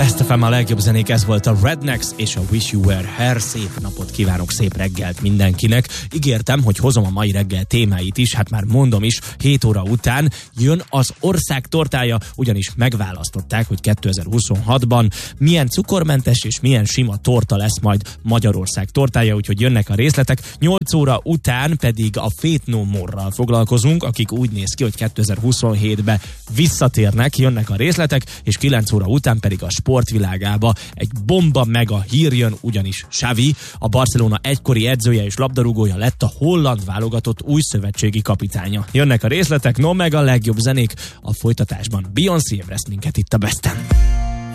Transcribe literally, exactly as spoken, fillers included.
Best ef em, a legjobb zenék, ez volt a Rednecks és a Wish You Were Here. Szép napot kívánok, szép reggelt mindenkinek. Ígértem, hogy hozom a mai reggel témáit is, hát már mondom is, hét óra után jön az ország tortája, ugyanis megválasztották, hogy kétezer-huszonhatban milyen cukormentes és milyen sima torta lesz majd Magyarország tortája, úgyhogy jönnek a részletek. nyolc óra után pedig a Faith No More-ral foglalkozunk, akik úgy néz ki, hogy kétezer-huszonhétbe visszatérnek, jönnek a részletek, és kilenc óra után pedig a sportvilágába egy bomba mega hír jön, ugyanis Xavi, a Barcelona egykori edzője és labdarúgója lett a holland válogatott új szövetségi kapitánya. Jönnek a részletek, no meg a legjobb zenék a folytatásban. Beyoncé ébreszt minket itt a Besten.